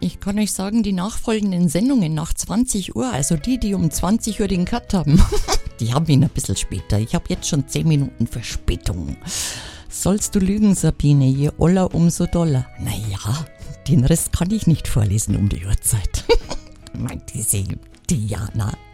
ich kann euch sagen, die nachfolgenden Sendungen nach 20 Uhr, also die um 20 Uhr den Cut haben, die haben ihn ein bisschen später. Ich habe jetzt schon 10 Minuten Verspätung. Sollst du lügen, Sabine, je oller, umso doller. Naja, den Rest kann ich nicht vorlesen um die Uhrzeit. Meint diese Diana.